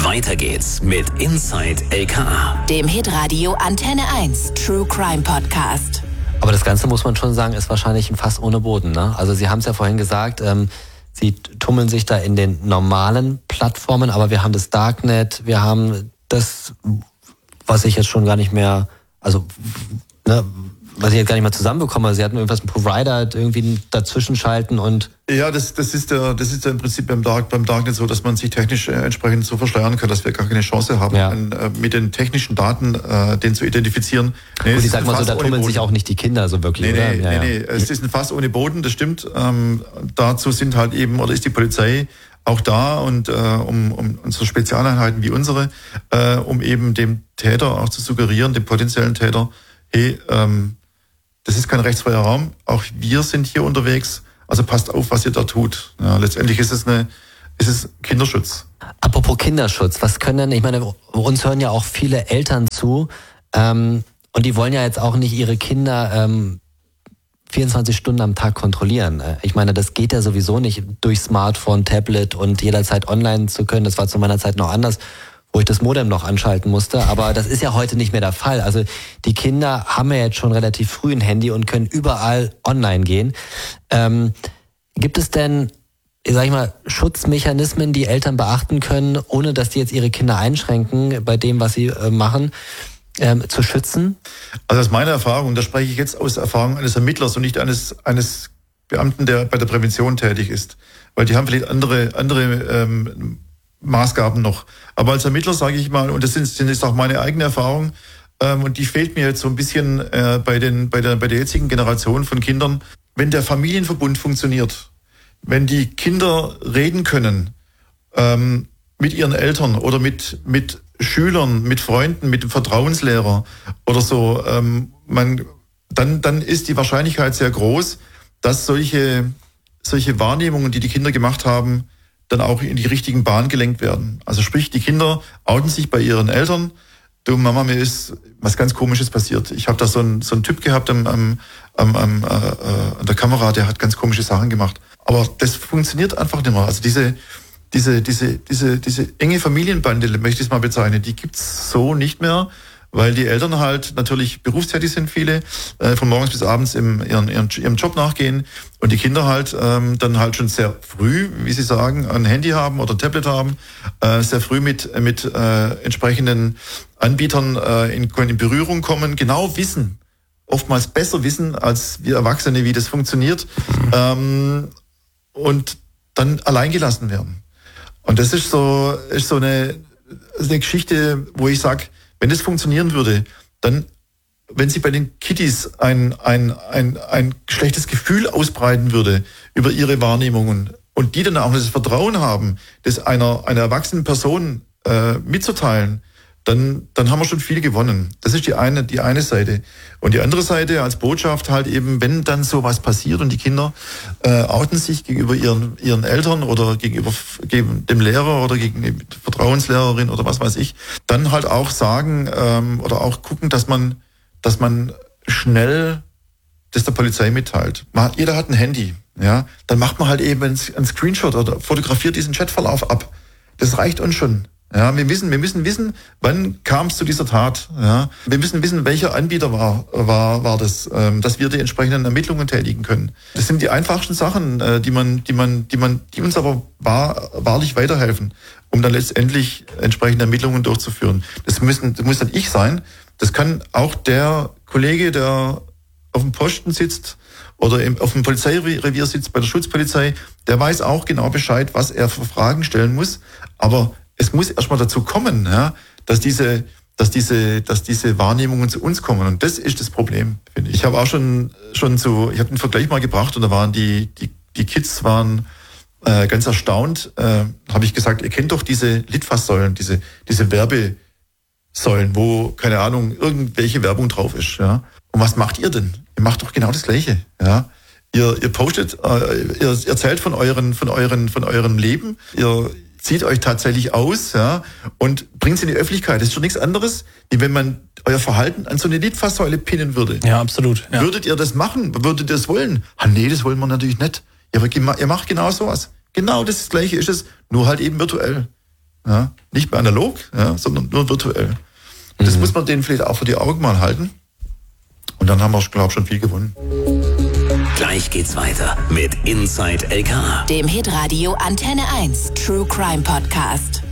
Weiter geht's mit Inside LKA, dem Hitradio Antenne 1 True Crime Podcast. Aber das Ganze, muss man schon sagen, ist wahrscheinlich ein Fass ohne Boden, ne? Also Sie haben es ja vorhin gesagt, Sie tummeln sich da in den normalen Plattformen, aber wir haben das Darknet, wir haben das, was ich jetzt schon gar nicht mehr, also, ne, was ich jetzt gar nicht mehr zusammenbekomme. Sie hatten irgendwas, einen Provider irgendwie dazwischen schalten und... Ja, das ist ja im Prinzip beim Darknet so, dass man sich technisch entsprechend so verschleiern kann, dass wir gar keine Chance haben, mit den technischen Daten den zu identifizieren. Nee, und ich sag mal so, da tummeln sich auch nicht die Kinder so wirklich, oder? Nee, es ist ein Fass ohne Boden, das stimmt. Dazu sind halt eben, oder ist die Polizei auch da und um unsere Spezialeinheiten wie unsere, um eben dem Täter auch zu suggerieren, dem potenziellen Täter, hey, das ist kein rechtsfreier Raum, auch wir sind hier unterwegs, also passt auf, was ihr da tut. Ja, letztendlich ist es Kinderschutz. Apropos Kinderschutz, was können denn, ich meine, uns hören ja auch viele Eltern zu und die wollen ja jetzt auch nicht ihre Kinder 24 Stunden am Tag kontrollieren. Ich meine, das geht ja sowieso nicht durch Smartphone, Tablet und jederzeit online zu können. Das war zu meiner Zeit noch anders, wo ich das Modem noch anschalten musste. Aber das ist ja heute nicht mehr der Fall. Also die Kinder haben ja jetzt schon relativ früh ein Handy und können überall online gehen. Gibt es denn, sag ich mal, Schutzmechanismen, die Eltern beachten können, ohne dass die jetzt ihre Kinder einschränken bei dem, was sie machen, zu schützen? Also aus meiner Erfahrung, da spreche ich jetzt aus der Erfahrung eines Ermittlers und nicht eines Beamten, der bei der Prävention tätig ist. Weil die haben vielleicht andere Maßgaben noch. Aber als Ermittler sage ich mal, und das ist auch meine eigene Erfahrung, und die fehlt mir jetzt so ein bisschen bei der jetzigen Generation von Kindern, wenn der Familienverbund funktioniert, wenn die Kinder reden können mit ihren Eltern oder mit Schülern, mit Freunden, mit dem Vertrauenslehrer oder so, dann ist die Wahrscheinlichkeit sehr groß, dass solche Wahrnehmungen, die Kinder gemacht haben, dann auch in die richtigen Bahnen gelenkt werden. Also sprich, die Kinder outen sich bei ihren Eltern. Du Mama, mir ist was ganz Komisches passiert. Ich habe da so einen Typ gehabt an der Kamera, der hat ganz komische Sachen gemacht. Aber das funktioniert einfach nicht mehr. Also diese enge Familienbande, möchte ich es mal bezeichnen, die gibt's so nicht mehr, weil die Eltern halt natürlich berufstätig sind, viele, von morgens bis abends ihrem Job nachgehen und die Kinder halt dann halt schon sehr früh, wie sie sagen, ein Handy haben oder ein Tablet haben, sehr früh mit entsprechenden Anbietern in Berührung kommen, genau wissen, oftmals besser wissen als wir Erwachsene, wie das funktioniert, und dann allein gelassen werden. Und das ist so eine Geschichte, wo ich sage, wenn das funktionieren würde, dann, wenn sich bei den Kiddies ein schlechtes Gefühl ausbreiten würde über ihre Wahrnehmungen und die dann auch das Vertrauen haben, das einer erwachsenen Person mitzuteilen, dann haben wir schon viel gewonnen. Das ist die eine Seite. Und die andere Seite als Botschaft halt eben, wenn dann sowas passiert und die Kinder outen sich gegenüber ihren Eltern oder gegenüber dem Lehrer oder gegen die Vertrauenslehrerin oder was weiß ich, dann halt auch sagen oder auch gucken, dass man schnell das der Polizei mitteilt. Jeder hat ein Handy, ja, dann macht man halt eben einen Screenshot oder fotografiert diesen Chatverlauf ab. Das reicht uns schon. Ja, wir müssen wissen, wann kam es zu dieser Tat. Ja, wir müssen wissen, welcher Anbieter war das, dass wir die entsprechenden Ermittlungen tätigen können. Das sind die einfachsten Sachen, die uns aber wahrlich weiterhelfen, um dann letztendlich entsprechende Ermittlungen durchzuführen. Das muss dann ich sein. Das kann auch der Kollege, der auf dem Posten sitzt oder auf dem Polizeirevier sitzt bei der Schutzpolizei, der weiß auch genau Bescheid, was er für Fragen stellen muss. Aber es muss erstmal dazu kommen, ja, dass diese Wahrnehmungen zu uns kommen. Und das ist das Problem, finde ich. Ich habe auch schon ich habe einen Vergleich mal gebracht und da waren die Kids waren ganz erstaunt. Habe ich gesagt, ihr kennt doch diese Litfaßsäulen, diese Werbesäulen, wo, keine Ahnung, irgendwelche Werbung drauf ist. Ja. Und was macht ihr denn? Ihr macht doch genau das Gleiche. Ja. Ihr postet, ihr erzählt von eurem Leben, ihr zieht euch tatsächlich aus, ja, und bringt es in die Öffentlichkeit. Das ist schon nichts anderes, wie wenn man euer Verhalten an so eine Litfaßsäule pinnen würde. Ja, absolut. Ja. Würdet ihr das machen? Würdet ihr das wollen? Nee, das wollen wir natürlich nicht. Ja, aber ihr macht genau sowas. Genau das Gleiche ist es, nur halt eben virtuell. Ja? Nicht mehr analog, ja, sondern nur virtuell. Und das muss man denen vielleicht auch vor die Augen mal halten. Und dann haben wir, glaube ich, schon viel gewonnen. Gleich geht's weiter mit Inside LKA. Dem Hitradio Antenne 1 True Crime Podcast.